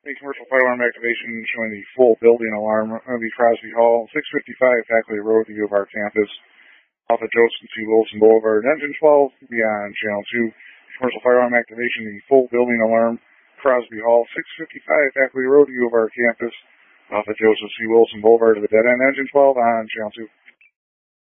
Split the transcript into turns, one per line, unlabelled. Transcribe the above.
The commercial fire alarm activation showing the full building alarm of the Crosby Hall, 655 Faculty Road, the U of R campus, off of Joseph C. Wilson Boulevard, Engine 12, beyond Channel 2. Commercial fire alarm activation, the full building alarm, Crosby Hall, 655 Faculty Road, U of R campus, off of Joseph C. Wilson Boulevard to the dead end, Engine 12 on Channel 2.